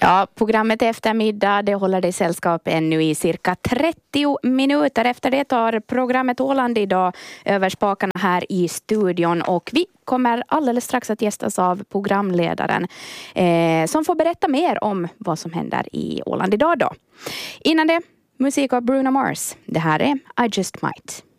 Ja, programmet eftermiddag, det håller dig sällskap ännu i cirka 30 minuter. Efter det tar programmet Åland idag över spakarna här i studion, och vi kommer alldeles strax att gästas av programledaren som får berätta mer om vad som händer i Åland idag då. Innan det, musik av Bruno Mars. Det här är I Just Might.